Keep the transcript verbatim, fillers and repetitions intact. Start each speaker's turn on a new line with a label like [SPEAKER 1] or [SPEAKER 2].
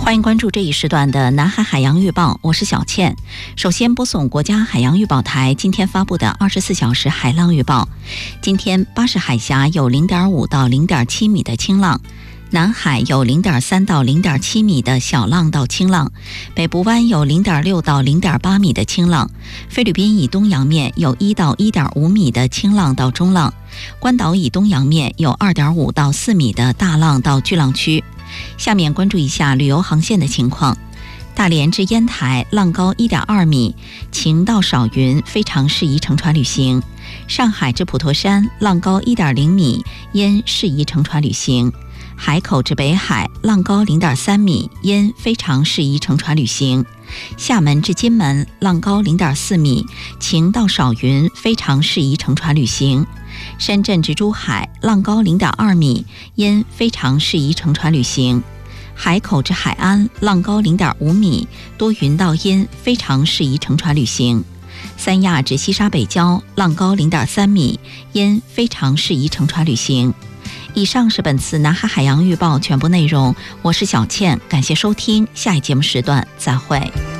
[SPEAKER 1] 欢迎关注这一时段的南海海洋预报，我是小倩。首先播送国家海洋预报台今天发布的二十四小时海浪预报。今天巴士海峡有 零点五 到 零点七 米的轻浪，南海有 零点三 到 零点七 米的小浪到轻浪，北部湾有 零点六 到 零点八 米的轻浪，菲律宾以东洋面有一到一点五 米的轻浪到中浪，关岛以东洋面有 二点五 到四米的大浪到巨浪区。下面关注一下旅游航线的情况。大连至烟台浪高 一点二 米，晴到少云，非常适宜乘船旅行。上海至普陀山浪高 一点零 米，烟适宜乘船旅行。海口至北海浪高 零点三 米，烟非常适宜乘船旅行。厦门至金门浪高 零点四 米，晴到少云，非常适宜乘船旅行。深圳至珠海浪高 零点二 米，烟非常适宜乘船旅行。海口至海安浪高 零点五 米，多云到阴，非常适宜乘船旅行。三亚至西沙北礁浪高 零点三 米，烟非常适宜乘船旅行。以上是本次南海海洋预报全部内容，我是小倩，感谢收听，下一节目时段再会。